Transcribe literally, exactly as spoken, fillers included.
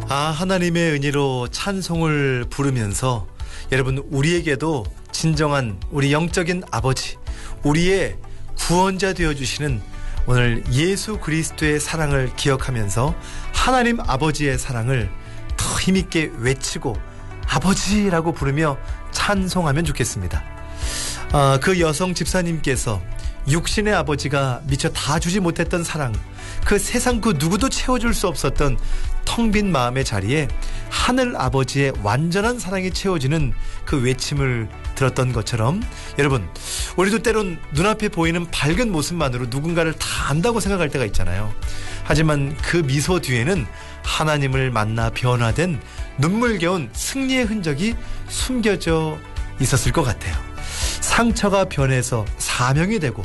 아, 하나님의 은혜로 찬송을 부르면서 여러분, 우리에게도 진정한 우리 영적인 아버지, 우리의 구원자 되어주시는 오늘 예수 그리스도의 사랑을 기억하면서 하나님 아버지의 사랑을 더 힘있게 외치고 아버지라고 부르며 찬송하면 좋겠습니다. 아, 그 여성 집사님께서 육신의 아버지가 미처 다 주지 못했던 사랑, 그 세상 그 누구도 채워줄 수 없었던 텅 빈 마음의 자리에 하늘 아버지의 완전한 사랑이 채워지는 그 외침을 들었던 것처럼, 여러분, 우리도 때론 눈앞에 보이는 밝은 모습만으로 누군가를 다 안다고 생각할 때가 있잖아요. 하지만 그 미소 뒤에는 하나님을 만나 변화된 눈물겨운 승리의 흔적이 숨겨져 있었을 것 같아요. 상처가 변해서 사명이 되고